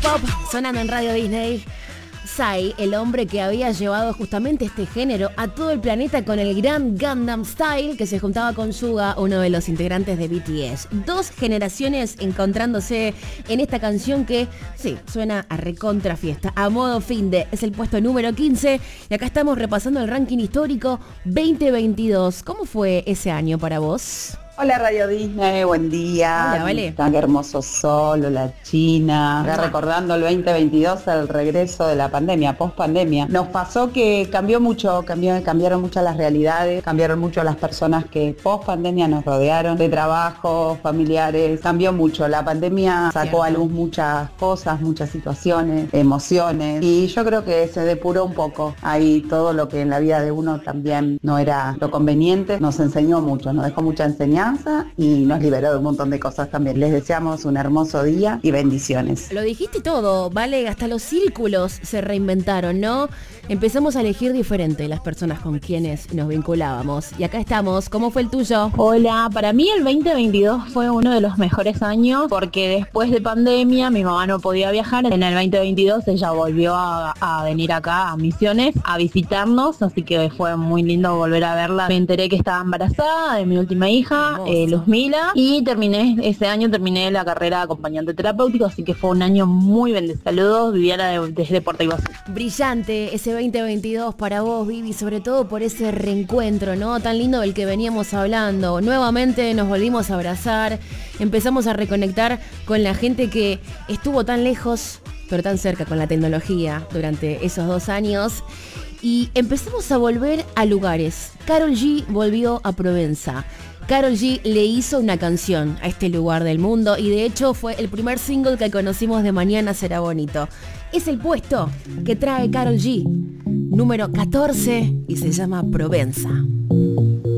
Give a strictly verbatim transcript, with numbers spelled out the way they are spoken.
Pop sonando en Radio Disney. Psy, el hombre que había llevado justamente este género a todo el planeta con el gran Gangnam Style, que se juntaba con Suga, uno de los integrantes de B T S. Dos generaciones encontrándose en esta canción que, sí, suena a recontra fiesta, a modo fin de, es el puesto número quince, y acá estamos repasando el ranking histórico veinte veintidós. ¿Cómo fue ese año para vos? Hola Radio Disney, buen día. Hola, vale. Tan hermoso sol, hola China. Acá recordando el veinte veintidós, el regreso de la pandemia, post pandemia. Nos pasó que cambió mucho, cambió, cambiaron mucho las realidades, cambiaron mucho las personas que post pandemia nos rodearon, de trabajo, familiares, cambió mucho. La pandemia sacó a luz muchas cosas, muchas situaciones, emociones, y yo creo que se depuró un poco ahí todo lo que en la vida de uno también no era lo conveniente. Nos enseñó mucho, nos dejó mucha enseñanza y nos liberó de un montón de cosas también. Les deseamos un hermoso día y bendiciones. Lo dijiste todo, vale, hasta los círculos se reinventaron, ¿no? Empezamos a elegir diferente las personas con quienes nos vinculábamos. Y acá estamos, ¿cómo fue el tuyo? Hola, para mí el veinte veintidós fue uno de los mejores años porque después de pandemia mi mamá no podía viajar. En el veinte veintidós ella volvió a, a venir acá a Misiones a visitarnos, así que fue muy lindo volver a verla. Me enteré que estaba embarazada de mi última hija, eh, Luzmila, y terminé, ese año terminé la carrera de acompañante terapéutico, así que fue un año muy bendecido. Saludos, Viviana de, desde Puerto Iguazú. Brillante ese veinte veintidós para vos, Vivi, sobre todo por ese reencuentro, ¿no? Tan lindo del que veníamos hablando. Nuevamente nos volvimos a abrazar, empezamos a reconectar con la gente que estuvo tan lejos, pero tan cerca con la tecnología durante esos dos años. Y empezamos a volver a lugares. Karol G volvió a Provenza. Karol G le hizo una canción a este lugar del mundo y de hecho fue el primer single que conocimos de Mañana Será Bonito. Es el puesto que trae Karol G, número catorce, y se llama Provenza.